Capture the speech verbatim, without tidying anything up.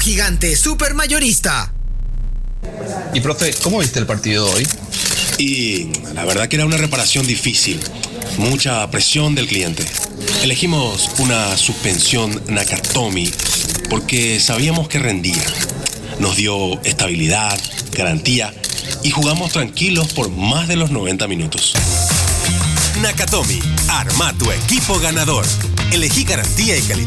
Gigante Supermayorista. Y profe, ¿cómo viste el partido hoy? Y la verdad que era una reparación difícil. Mucha presión del cliente. Elegimos una suspensión Nakatomi porque sabíamos que rendía. Nos dio estabilidad, garantía y jugamos tranquilos por más de los noventa minutos. Nakatomi, arma tu equipo ganador. Elegí garantía y calidad.